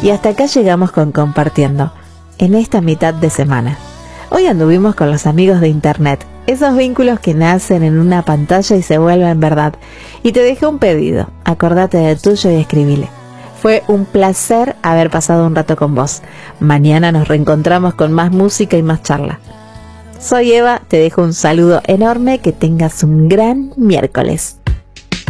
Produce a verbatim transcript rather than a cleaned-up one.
Y hasta acá llegamos con Compartiendo, en esta mitad de semana. Hoy anduvimos con los amigos de internet, esos vínculos que nacen en una pantalla y se vuelven verdad. Y te dejé un pedido, acordate del tuyo y escribile. Fue un placer haber pasado un rato con vos. Mañana nos reencontramos con más música y más charla. Soy Eva, te dejo un saludo enorme, que tengas un gran miércoles.